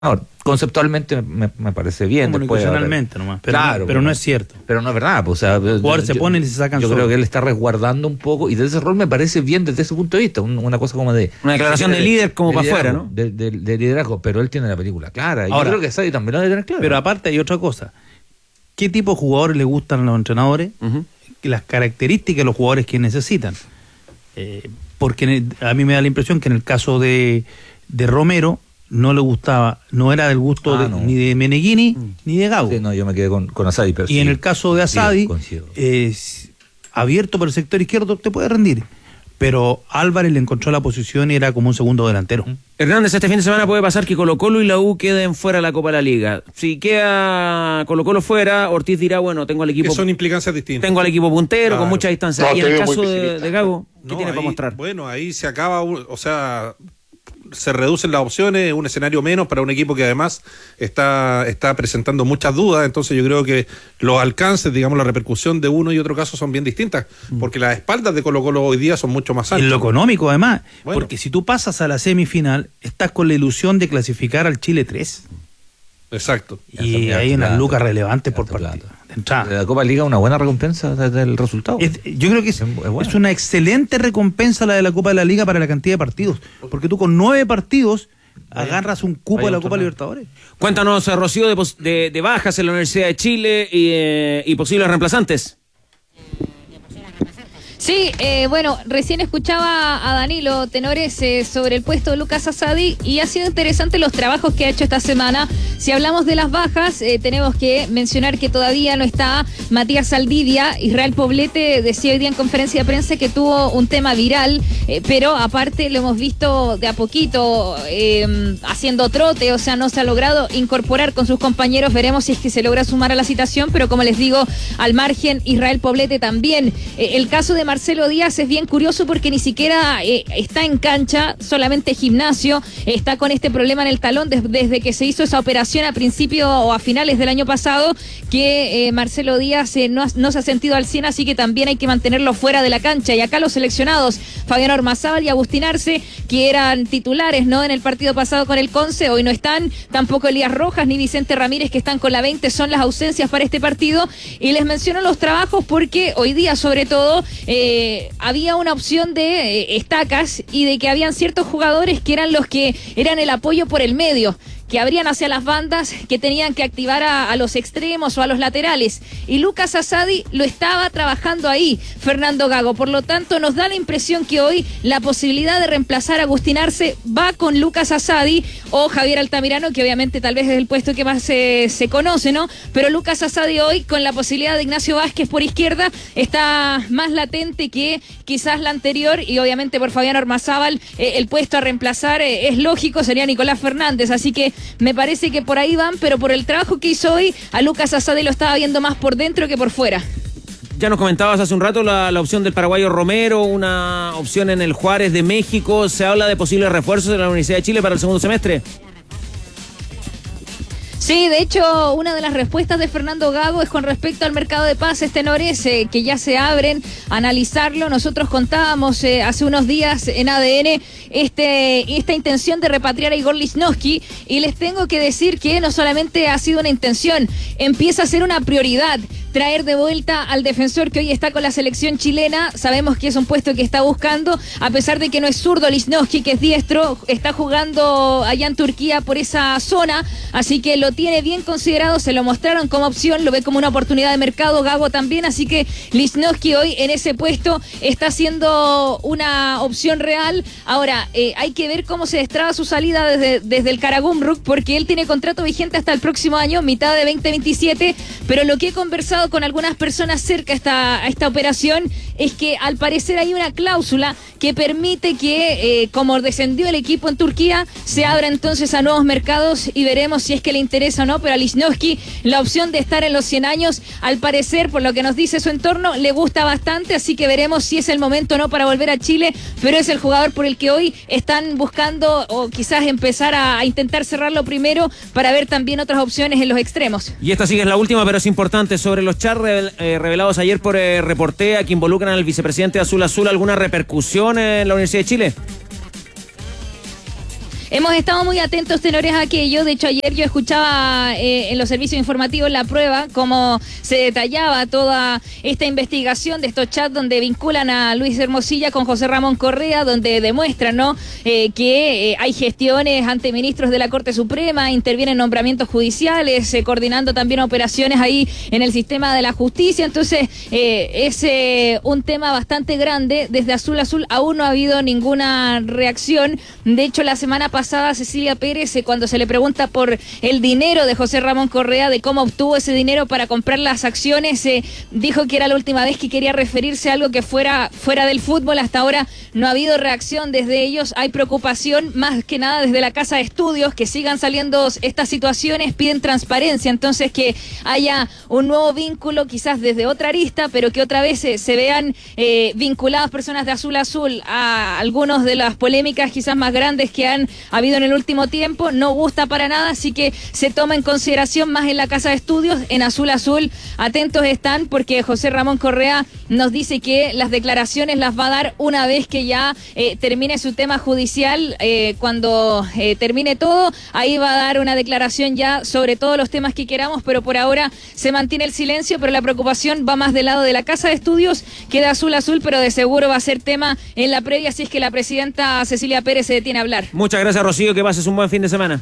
Ahora, conceptualmente me parece bien. Comunicacionalmente nomás, pero, claro, pero no es cierto. Pero no es verdad. Pues, o sea, Jugadores se ponen y se sacan Yo solo. creo que él está resguardando un poco, y desde ese rol me parece bien desde ese punto de vista, una cosa como de... Una declaración de líder como para afuera, ¿no? De liderazgo, pero él tiene la película clara. Y ahora, yo creo que Sadi también lo debe tener claro. Pero aparte hay otra cosa. ¿Qué tipo de jugadores le gustan a los entrenadores? Las características de los jugadores que necesitan. Porque a mí me da la impresión que en el caso de Romero no le gustaba, no era del gusto ni de Meneghini ni de Gago. Sí, no, yo me quedé con Asadi. Pero y en el caso de Asadi, abierto por el sector izquierdo, te puede rendir. Pero Álvarez le encontró la posición y era como un segundo delantero. Hernández, este fin de semana puede pasar que Colo-Colo y la U queden fuera de la Copa de la Liga. Si queda Colo-Colo fuera, Ortiz dirá, bueno, tengo al equipo... Que son implicancias distintas. Tengo al equipo puntero, claro, con mucha distancia. No, y en el caso de Gago, ¿qué tiene para mostrar? Bueno, ahí se acaba, o sea... se reducen las opciones, un escenario menos para un equipo que además está presentando muchas dudas. Entonces yo creo que los alcances, digamos, la repercusión de uno y otro caso son bien distintas, porque las espaldas de Colo-Colo hoy día son mucho más anchas. En lo económico además, porque si tú pasas a la semifinal, estás con la ilusión de clasificar al Chile 3. Exacto. Y hay unas lucas relevantes por partido. La Copa Liga es una buena recompensa desde el resultado. Yo creo que es una excelente recompensa la de la Copa de la Liga para la cantidad de partidos, porque tú con 9 partidos agarras un cupo de la Copa Libertadores. Cuéntanos, Rocío, de bajas en la Universidad de Chile y posibles reemplazantes. Sí, bueno, recién escuchaba a Danilo Tenores sobre el puesto de Lucas Asadi y ha sido interesante los trabajos que ha hecho esta semana. Si hablamos de las bajas, tenemos que mencionar que todavía no está Matías Saldivia. Israel Poblete decía hoy día en conferencia de prensa que tuvo un tema viral, pero aparte lo hemos visto de a poquito haciendo trote, o sea, no se ha logrado incorporar con sus compañeros. Veremos si es que se logra sumar a la citación, pero como les digo, al margen, Israel Poblete también. El caso de Marcelo Díaz es bien curioso porque ni siquiera está en cancha, solamente gimnasio, está con este problema en el talón desde que se hizo esa operación a principio o a finales del año pasado, que Marcelo Díaz no se ha sentido al 100, así que también hay que mantenerlo fuera de la cancha. Y acá los seleccionados, Fabián Ormazábal y Agustín Arce, que eran titulares, ¿no?, en el partido pasado con el Conce, hoy no están, tampoco Elías Rojas ni Vicente Ramírez, que están con la 20, son las ausencias para este partido. Y les menciono los trabajos porque hoy día, sobre todo, había una opción de estacas y de que habían ciertos jugadores que eran los que eran el apoyo por el medio, que abrían hacia las bandas, que tenían que activar a los extremos o a los laterales. Y Lucas Asadi lo estaba trabajando ahí, Fernando Gago. Por lo tanto, nos da la impresión que hoy la posibilidad de reemplazar a Agustín Arce va con Lucas Asadi o Javier Altamirano, que obviamente tal vez es el puesto que más se conoce, ¿no? Pero Lucas Asadi hoy, con la posibilidad de Ignacio Vázquez por izquierda, está más latente que quizás la anterior. Y obviamente por Fabián Ormazábal, el puesto a reemplazar es lógico, sería Nicolás Fernández. Así que me parece que por ahí van, pero por el trabajo que hizo hoy, a Lucas Asadi lo estaba viendo más por dentro que por fuera. Ya nos comentabas hace un rato la opción del paraguayo Romero, una opción en el Juárez de México. ¿Se habla de posibles refuerzos de la Universidad de Chile para el segundo semestre? Sí, de hecho, una de las respuestas de Fernando Gago es con respecto al mercado de pases, tenores, que ya se abren a analizarlo. Nosotros contábamos hace unos días en ADN esta intención de repatriar a Igor Lichnowsky, y les tengo que decir que no solamente ha sido una intención, empieza a ser una prioridad traer de vuelta al defensor que hoy está con la selección chilena. Sabemos que es un puesto que está buscando, a pesar de que no es zurdo Lichnowsky, que es diestro, está jugando allá en Turquía por esa zona, así que lo tiene bien considerado, se lo mostraron como opción, lo ve como una oportunidad de mercado, Gago también, así que Lichnowsky hoy en ese puesto está siendo una opción real. Ahora, hay que ver cómo se destraba su salida desde el Karagümrük, porque él tiene contrato vigente hasta el próximo año, mitad de 2027, pero lo que he conversado con algunas personas cerca a esta operación es que al parecer hay una cláusula que permite que, como descendió el equipo en Turquía, se abra entonces a nuevos mercados, y veremos si es que le interesa o no. Pero a Lichnowsky la opción de estar en los 100 años, al parecer, por lo que nos dice su entorno, le gusta bastante, así que veremos si es el momento o no para volver a Chile, pero es el jugador por el que hoy están buscando, o quizás empezar a intentar cerrarlo primero para ver también otras opciones en los extremos. Y esta sí que es la última, pero es importante, sobre los chats revelados ayer por Reportea, que involucran al vicepresidente Azul Azul. ¿Alguna repercusión en la Universidad de Chile? Hemos estado muy atentos, tenores, a aquello. De hecho, ayer yo escuchaba en los servicios informativos La Prueba cómo se detallaba toda esta investigación de estos chats donde vinculan a Luis Hermosilla con José Ramón Correa, donde demuestran, ¿no? Que hay gestiones ante ministros de la Corte Suprema, intervienen nombramientos judiciales, coordinando también operaciones ahí en el sistema de la justicia. Entonces, es un tema bastante grande. Desde Azul Azul aún no ha habido ninguna reacción. De hecho, la semana pasada Cecilia Pérez, cuando se le pregunta por el dinero de José Ramón Correa, de cómo obtuvo ese dinero para comprar las acciones, dijo que era la última vez que quería referirse a algo que fuera del fútbol. Hasta ahora no ha habido reacción desde ellos. Hay preocupación más que nada desde la Casa de Estudios, que sigan saliendo estas situaciones, piden transparencia, entonces que haya un nuevo vínculo, quizás desde otra arista, pero que otra vez se vean vinculadas personas de Azul Azul a algunos de las polémicas quizás más grandes que han habido en el último tiempo. No gusta para nada, así que se toma en consideración más en la Casa de Estudios. En Azul Azul atentos están, porque José Ramón Correa nos dice que las declaraciones las va a dar una vez que ya termine su tema judicial. Cuando termine todo, ahí va a dar una declaración ya sobre todos los temas que queramos, pero por ahora se mantiene el silencio. Pero la preocupación va más del lado de la Casa de Estudios que de Azul Azul, pero de seguro va a ser tema en la previa si es que la presidenta Cecilia Pérez se detiene a hablar. Muchas gracias, Rocío, que pases un buen fin de semana.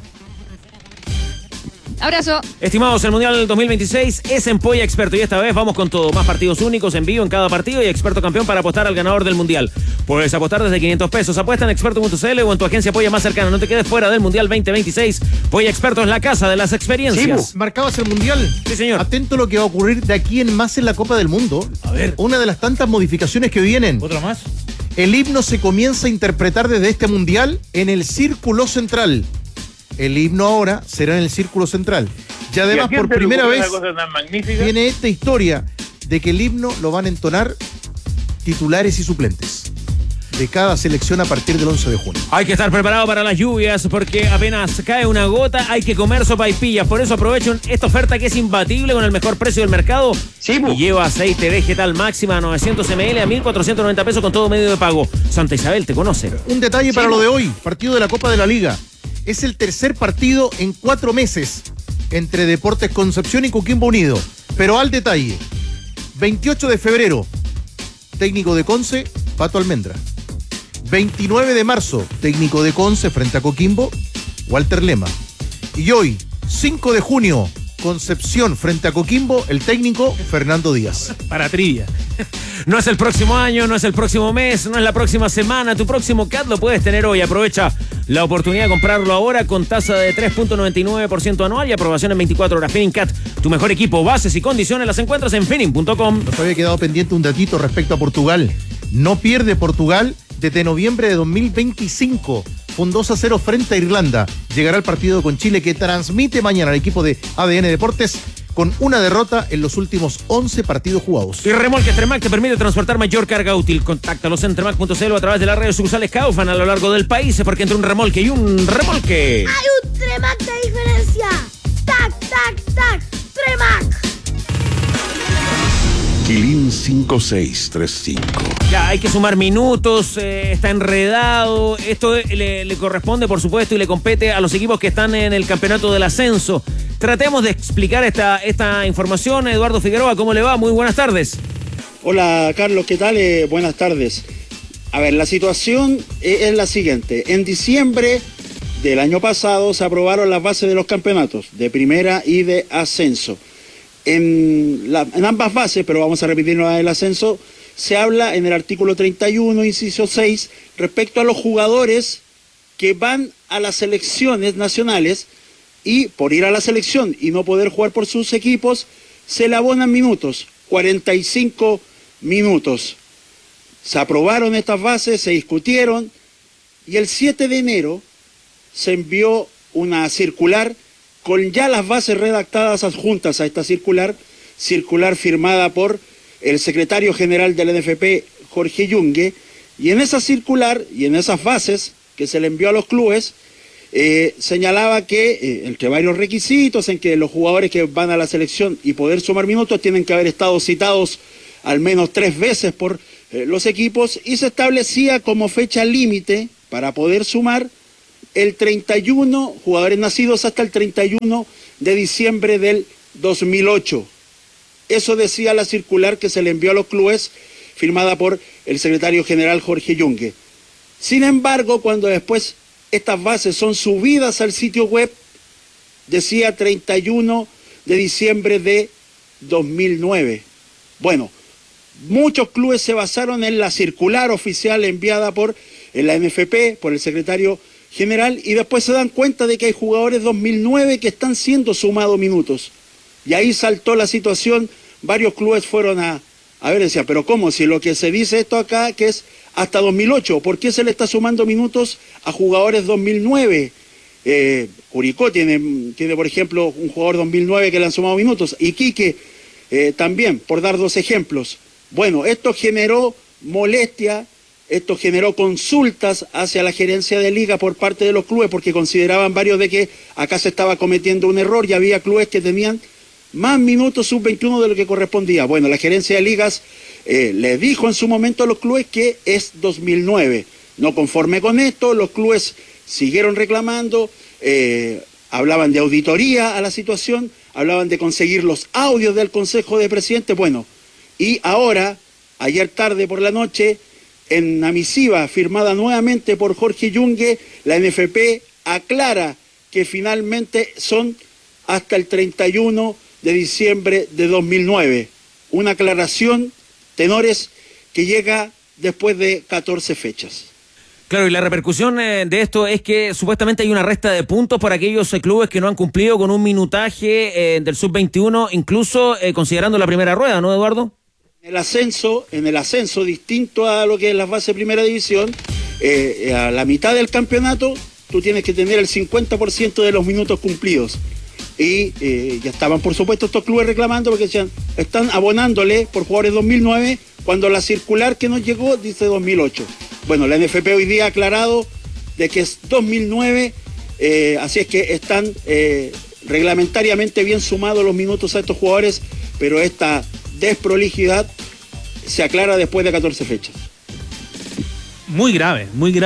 Abrazo. Estimados, el Mundial del 2026 es en Polla Experto y esta vez vamos con todo. Más partidos únicos en vivo en cada partido y experto campeón para apostar al ganador del Mundial. Puedes apostar desde 500 pesos. Apuesta en experto.cl o en tu agencia Polla más cercana. No te quedes fuera del Mundial 2026. Polla Experto es la casa de las experiencias. Sí, marcabas el Mundial. Sí, señor. Atento a lo que va a ocurrir de aquí en más en la Copa del Mundo. A ver. Una de las tantas modificaciones que vienen. ¿Otra más? El himno se comienza a interpretar desde este Mundial en el Círculo Central. El himno ahora será en el Círculo Central. Y además, por primera vez, viene esta historia de que el himno lo van a entonar titulares y suplentes de cada selección a partir del 11 de junio. Hay que estar preparado para las lluvias porque apenas cae una gota hay que comer sopaipillas. Por eso aprovechen esta oferta que es imbatible con el mejor precio del mercado. Sí, y lleva aceite vegetal máxima a 900 ml a 1.490 pesos con todo medio de pago. Santa Isabel te conoce. Un detalle para lo de hoy, partido de la Copa de la Liga. Es el tercer partido en 4 meses entre Deportes Concepción y Coquimbo Unido. Pero al detalle, 28 de febrero, técnico de Conce, Pato Almendra. 29 de marzo, técnico de Conce frente a Coquimbo, Walter Lema. Y hoy, 5 de junio, Concepción frente a Coquimbo, el técnico Fernando Díaz. Para trivia. No es el próximo año, no es el próximo mes, no es la próxima semana. Tu próximo CAT lo puedes tener hoy. Aprovecha la oportunidad de comprarlo ahora con tasa de 3.99% anual y aprobación en 24 horas. FinCat, tu mejor equipo. Bases y condiciones las encuentras en finim.com. Nos había quedado pendiente un datito respecto a Portugal. No pierde Portugal desde noviembre de 2025. Con 2-0 frente a Irlanda. Llegará el partido con Chile que transmite mañana el equipo de ADN Deportes con una derrota en los últimos 11 partidos jugados. Y Remolque Tremac te permite transportar mayor carga útil. Contáctalos en tremac.cl o a través de las redes sucursales Kaufman a lo largo del país, porque entre un remolque y un remolque hay un Tremac de diferencia. ¡Tac, tac, tac! ¡Tremac! Quilín 5635. Ya, hay que sumar minutos, está enredado. Esto le corresponde, por supuesto, y le compete a los equipos que están en el campeonato del ascenso. Tratemos de explicar esta información. Eduardo Figueroa, ¿cómo le va? Muy buenas tardes. Hola, Carlos, ¿qué tal? Buenas tardes. A ver, la situación es la siguiente. En diciembre del año pasado se aprobaron las bases de los campeonatos de primera y de ascenso. En ambas bases, pero vamos a repetirlo del ascenso, se habla en el artículo 31, inciso 6, respecto a los jugadores que van a las selecciones nacionales y por ir a la selección y no poder jugar por sus equipos, se le abonan minutos, 45 minutos. Se aprobaron estas bases, se discutieron y el 7 de enero se envió una circular con ya las bases redactadas adjuntas a esta circular firmada por el secretario general del NFP, Jorge Yungue, y en esa circular y en esas bases que se le envió a los clubes, señalaba que entre varios requisitos en que los jugadores que van a la selección y poder sumar minutos tienen que haber estado citados al menos 3 veces por los equipos, y se establecía como fecha límite para poder sumar el 31, jugadores nacidos hasta el 31 de diciembre del 2008. Eso decía la circular que se le envió a los clubes, firmada por el secretario general Jorge Yungue. Sin embargo, cuando después estas bases son subidas al sitio web, decía 31 de diciembre de 2009. Bueno, muchos clubes se basaron en la circular oficial enviada por la NFP, por el secretario general, y después se dan cuenta de que hay jugadores 2009 que están siendo sumados minutos. Y ahí saltó la situación, varios clubes fueron a ver, decía, pero ¿cómo? Si lo que se dice esto acá, que es hasta 2008, ¿por qué se le está sumando minutos a jugadores 2009? Curicó tiene, por ejemplo, un jugador 2009 que le han sumado minutos, Iquique también, por dar dos ejemplos. Bueno, esto generó molestia, esto generó consultas hacia la gerencia de liga por parte de los clubes, porque consideraban varios de que acá se estaba cometiendo un error y había clubes que tenían más minutos sub-21 de lo que correspondía. Bueno, la gerencia de ligas le dijo en su momento a los clubes que es 2009. No conforme con esto, los clubes siguieron reclamando, hablaban de auditoría a la situación, hablaban de conseguir los audios del Consejo de Presidentes. Bueno, y ahora, ayer tarde por la noche, en una misiva firmada nuevamente por Jorge Yungue, la NFP aclara que finalmente son hasta el 31 de diciembre de 2009. Una aclaración, tenores, que llega después de 14 fechas. Claro, y la repercusión de esto es que supuestamente hay una resta de puntos para aquellos clubes que no han cumplido con un minutaje del sub-21, incluso considerando la primera rueda, ¿no, Eduardo? En el ascenso, distinto a lo que es las bases de primera división, a la mitad del campeonato tú tienes que tener el 50% de los minutos cumplidos. Y ya estaban, por supuesto, estos clubes reclamando porque decían, están abonándole por jugadores 2009 cuando la circular que nos llegó dice 2008. Bueno, la NFP hoy día ha aclarado de que es 2009, así es que están reglamentariamente bien sumados los minutos a estos jugadores, pero esta desprolijidad se aclara después de 14 fechas. Muy grave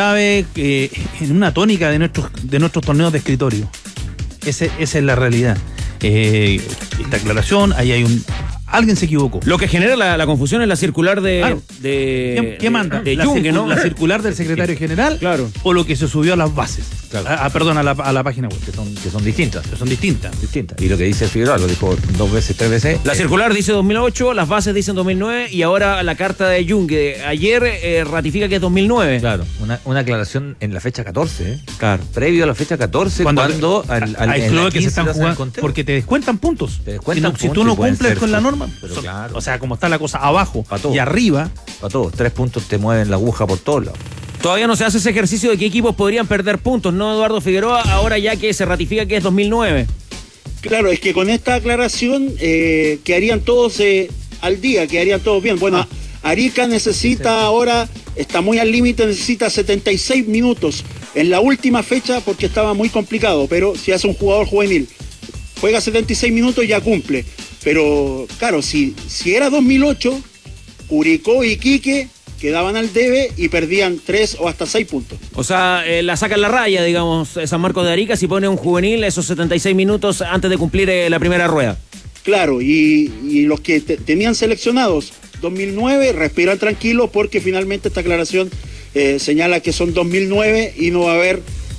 en una tónica de nuestros torneos de escritorio. Esa es la realidad. Esta aclaración, ahí hay alguien se equivocó. Lo que genera la confusión es la circular ¿Quién manda? De Yungue, ¿no? ¿La circular del secretario general? Claro. ¿O lo que se subió a las bases? Claro. Perdón, a la página web. Que son distintas. Son distintas. Y lo que dice Figueroa, lo dijo 2 veces, 3 veces. La circular dice 2008, las bases dicen 2009 y ahora la carta de Yungue ayer ratifica que es 2009. Claro, una aclaración en la fecha 14, Claro. Previo a la fecha 14, cuando hay clubes que se están jugando porque te descuentan puntos. Si tú no cumples con la norma, claro. O sea, como está la cosa abajo y arriba. Para todos, 3 puntos te mueven la aguja por todos lados. Todavía no se hace ese ejercicio de qué equipos podrían perder puntos, ¿no, Eduardo Figueroa? Ahora ya que se ratifica que es 2009. Claro, es que con esta aclaración quedarían todos al día, quedarían todos bien. Bueno, Arica necesita ahora, está muy al límite, necesita 76 minutos en la última fecha porque estaba muy complicado, pero si hace un jugador juvenil, juega 76 minutos y ya cumple. Pero claro, si era 2008, Curicó y Iquique quedaban al debe y perdían 3 o hasta 6 puntos. O sea, la sacan la raya, digamos, San Marcos de Arica, si pone un juvenil esos 76 minutos antes de cumplir la primera rueda. Claro, y los que tenían seleccionados 2009 respiran tranquilos porque finalmente esta aclaración señala que son 2009 y no va a haber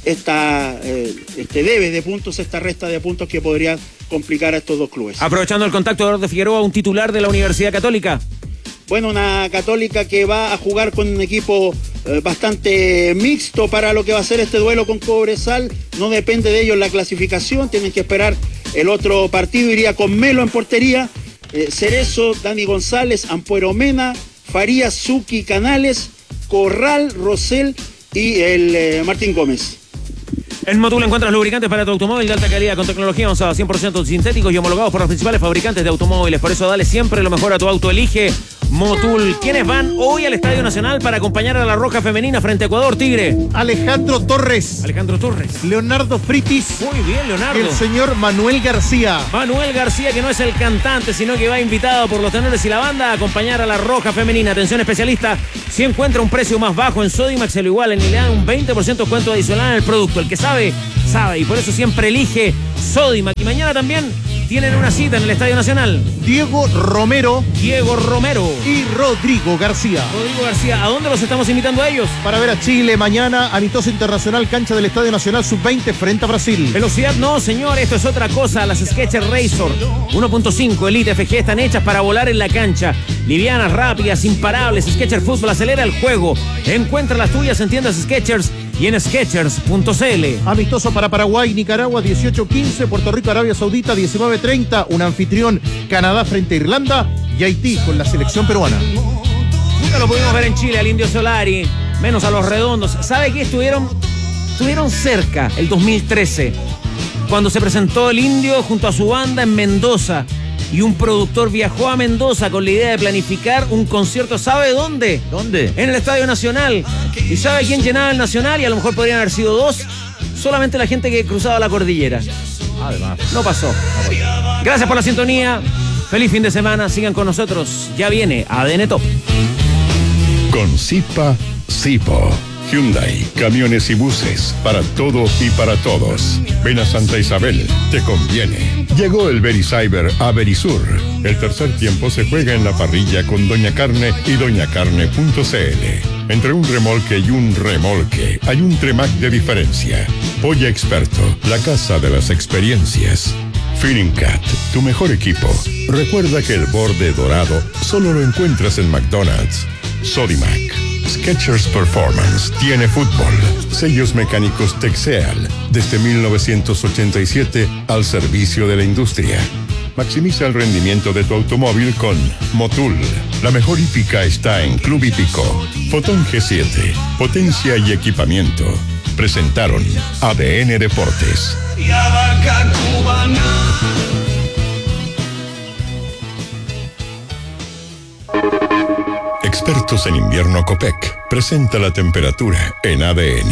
este debe de puntos, esta resta de puntos que podría complicar a estos dos clubes. Aprovechando el contacto de Eduardo Figueroa, un titular de la Universidad Católica. Bueno, una Católica que va a jugar con un equipo bastante mixto para lo que va a ser este duelo con Cobresal. No depende de ellos la clasificación, tienen que esperar el otro partido. Iría con Melo en portería, Cerezo, Dani González, Ampuero Mena, Farías, Zucchi, Canales, Corral, Rosell y el Martín Gómez. En Motul encuentras lubricantes para tu automóvil de alta calidad con tecnología avanzada, 100% sintéticos y homologados por los principales fabricantes de automóviles. Por eso dale siempre lo mejor a tu auto. Elige Motul. ¿Quiénes van hoy al Estadio Nacional para acompañar a la Roja Femenina frente a Ecuador, Tigre? Alejandro Torres, Leonardo Fritis. Muy bien, Leonardo. El señor Manuel García. Manuel García, que no es el cantante, sino que va invitado por los tenores y la banda a acompañar a la Roja Femenina. Atención especialista, si encuentra un precio más bajo en Sodimac, se lo igualen y le dan un 20% de descuento adicional en el producto. El que sabe, sabe, y por eso siempre elige Sodimac. Y mañana también tienen una cita en el Estadio Nacional. Diego Romero y Rodrigo García. ¿A dónde los estamos invitando a ellos? Para ver a Chile mañana, amistoso internacional, cancha del Estadio Nacional Sub-20 frente a Brasil. Velocidad no, señor, esto es otra cosa. Las Skechers Razor 1.5 Elite FG están hechas para volar en la cancha. Livianas, rápidas, imparables. Skechers Fútbol acelera el juego. Encuentra las tuyas en tiendas Skechers y en Skechers.cl. Amistoso para Paraguay, Nicaragua 18-15, Puerto Rico, Arabia Saudita 19-30, un anfitrión Canadá frente a Irlanda y Haití con la selección peruana. Nunca lo pudimos ver en Chile al Indio Solari, menos a los Redondos. ¿Sabe qué? Estuvieron cerca el 2013, cuando se presentó el Indio junto a su banda en Mendoza. Y un productor viajó a Mendoza con la idea de planificar un concierto, ¿sabe dónde? ¿Dónde? En el Estadio Nacional. ¿Y sabe quién llenaba el Nacional? Y a lo mejor podrían haber sido dos. Solamente la gente que cruzaba la cordillera. Además. No pasó. Gracias por la sintonía. Feliz fin de semana. Sigan con nosotros. Ya viene ADN Top. Con Zipa, Zipo. Hyundai, camiones y buses, para todo y para todos. Ven a Santa Isabel, te conviene. Llegó el Vericyber a Verisur. El tercer tiempo se juega en la parrilla con Doña Carne y doñacarne.cl. Entre un remolque y un remolque hay un Tremac de diferencia. Polla Experto, la casa de las experiencias. Feeding Cat, tu mejor equipo. Recuerda que el borde dorado solo lo encuentras en McDonald's. Sodimac. Skechers Performance tiene fútbol. Sellos mecánicos Texeal, desde 1987 al servicio de la industria. Maximiza el rendimiento de tu automóvil con Motul. La mejor hípica está en Club Hípico. Fotón G7, potencia y equipamiento. Presentaron ADN Deportes. Expertos en invierno Copec presenta la temperatura en ADN.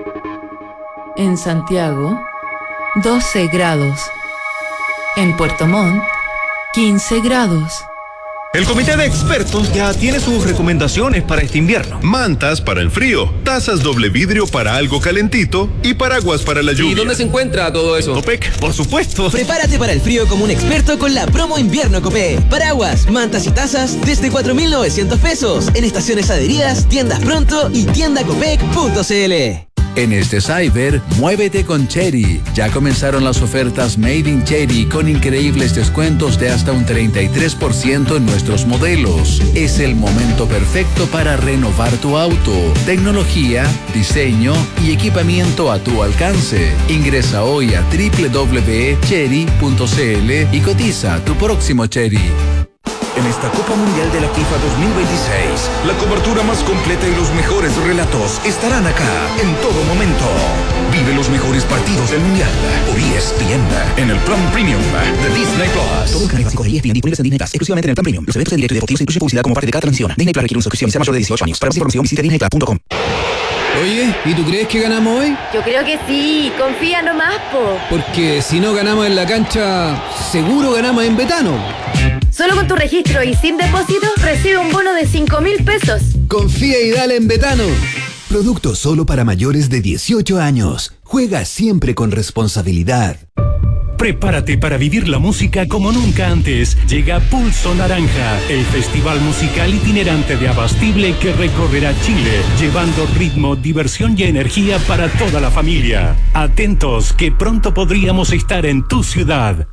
En Santiago, 12 grados. En Puerto Montt, 15 grados. El comité de expertos ya tiene sus recomendaciones para este invierno. Mantas para el frío, tazas doble vidrio para algo calentito y paraguas para la lluvia. ¿Y dónde se encuentra todo eso? Copec, por supuesto. Prepárate para el frío como un experto con la promo invierno Copec. Paraguas, mantas y tazas desde 4.900 pesos en estaciones adheridas, tiendas pronto y tiendacopec.cl. En este Cyber, muévete con Chery. Ya comenzaron las ofertas Made in Chery con increíbles descuentos de hasta un 33% en nuestros modelos. Es el momento perfecto para renovar tu auto. Tecnología, diseño y equipamiento a tu alcance. Ingresa hoy a www.chery.cl y cotiza tu próximo Chery. En esta Copa Mundial de la FIFA 2026, la cobertura más completa y los mejores relatos estarán acá en todo momento. Vive los mejores partidos del Mundial por ESPN en el Plan Premium de Disney Plus. Todo el canal básico de ESPN disponibles en Disney Plus, exclusivamente en el Plan Premium. Los eventos de directo y deportivos incluyen publicidad como parte de cada transmisión. Disney Plus requiere una suscripción y sea mayor de 18 años. Para más información visite disneyplus.com. Oye, ¿y tú crees que ganamos hoy? Yo creo que sí, confía nomás, po. Porque si no ganamos en la cancha, seguro ganamos en Betano. Solo con tu registro y sin depósito, recibe un bono de 5.000 pesos. Confía y dale en Betano. Producto solo para mayores de 18 años. Juega siempre con responsabilidad. Prepárate para vivir la música como nunca antes. Llega Pulso Naranja, el festival musical itinerante de Abastible que recorrerá Chile, llevando ritmo, diversión y energía para toda la familia. Atentos, que pronto podríamos estar en tu ciudad.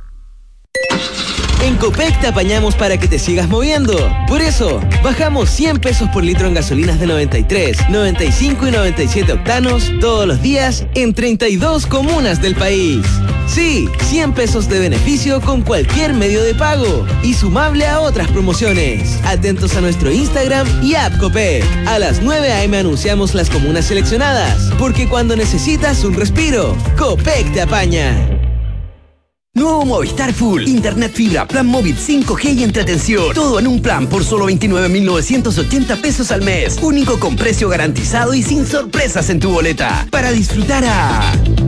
En Copec te apañamos para que te sigas moviendo. Por eso, bajamos 100 pesos por litro en gasolinas de 93, 95 y 97 octanos todos los días en 32 comunas del país. Sí, 100 pesos de beneficio con cualquier medio de pago y sumable a otras promociones. Atentos a nuestro Instagram y app Copec. A las 9 a.m. anunciamos las comunas seleccionadas, porque cuando necesitas un respiro, Copec te apaña. Nuevo Movistar Full. Internet fibra, plan móvil 5G y entretención. Todo en un plan por solo 29.980 pesos al mes. Único con precio garantizado y sin sorpresas en tu boleta. Para disfrutar a...